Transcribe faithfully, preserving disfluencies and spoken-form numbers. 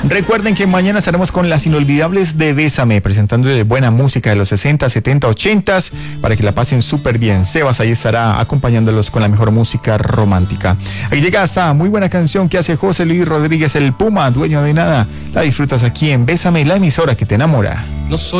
Recuerden que mañana estaremos con las inolvidables de Bésame, presentándoles buena música de los sesenta, setenta, ochenta, para que la pasen súper bien. Sebas ahí estará acompañándolos con la mejor música romántica. Ahí llega esta muy buena canción que hace José Luis Rodríguez, el Puma, dueño de nada. La disfrutas aquí en Bésame, la emisora que te enamora. No soy